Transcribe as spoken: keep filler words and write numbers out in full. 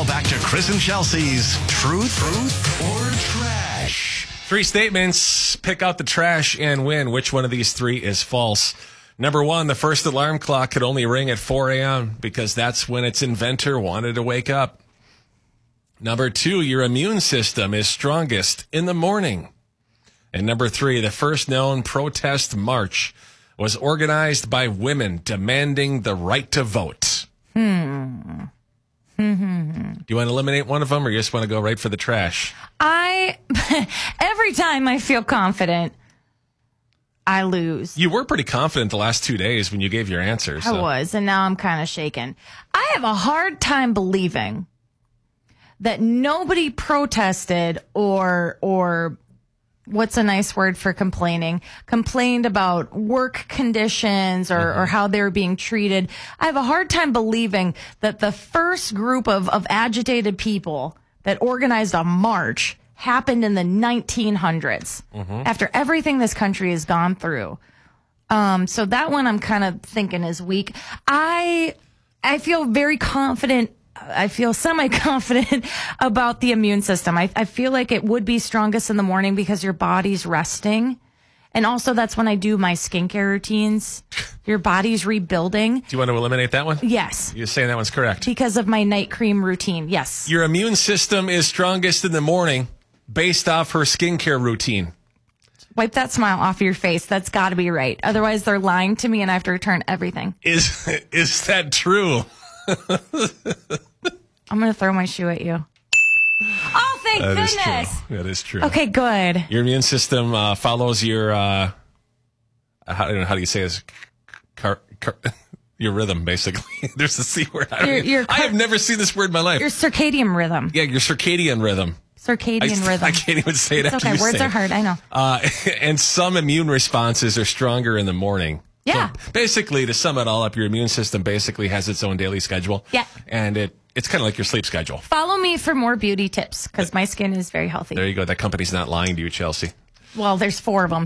Now back to Chris and Chelsea's Truth, Truth or Trash. Three statements. Pick out the trash and win. Which one of these three is false? Number one, the first alarm clock could only ring at four a.m. because that's when its inventor wanted to wake up. Number two, your immune system is strongest in the morning. And number three, the first known protest march was organized by women demanding the right to vote. Hmm. Do you want to eliminate one of them, or you just want to go right for the trash? I, every time I feel confident, I lose. You were pretty confident the last two days when you gave your answers. I so. was, and now I'm kind of shaken. I have a hard time believing that nobody protested or, or what's a nice word for complaining, complained about work conditions or, mm-hmm. or how they were being treated. I have a hard time believing that the first group of, of agitated people that organized a march happened in the nineteen hundreds, mm-hmm. after everything this country has gone through. Um, so that one I'm kind of thinking is weak. I, I feel very confident. I feel semi-confident about the immune system. I, I feel like it would be strongest in the morning because your body's resting. And also that's when I do my skincare routines. Your body's rebuilding. Do you want to eliminate that one? Yes. You're saying that one's correct. Because of my night cream routine. Yes. Your immune system is strongest in the morning based off her skincare routine. Wipe that smile off your face. That's got to be right. Otherwise, they're lying to me and I have to return everything. Is is that true? I'm going to throw my shoe at you. Oh, thank that goodness. Is true. That is true. Okay, good. Your immune system uh, follows your, uh, how, I don't know, how do you say this? Car, car, your rhythm, basically. There's the C word. I, don't your, even, your car- I have never seen this word in my life. Your circadian rhythm. Yeah, your circadian rhythm. Circadian I, rhythm. I can't even say it it's after okay. you Words say are it. hard. I know. Uh, and some immune responses are stronger in the morning. Yeah. So basically, to sum it all up, your immune system basically has its own daily schedule. Yeah. And it it's kind of like your sleep schedule. Follow me for more beauty tips because my skin is very healthy. There you go. That company's not lying to you, Chelsea. Well, there's four of them.